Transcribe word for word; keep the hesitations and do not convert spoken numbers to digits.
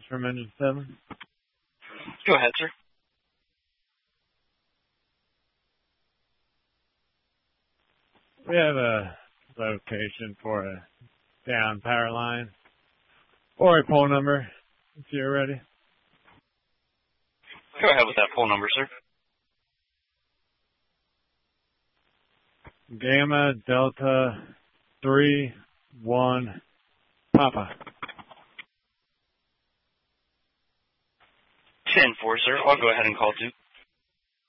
from engine seven. Go ahead, sir. We have a location for a down power line or a pole number if you're ready. Go ahead with that pole number, sir. Gamma Delta three one Papa. ten four, sir. I'll go ahead and call Duke.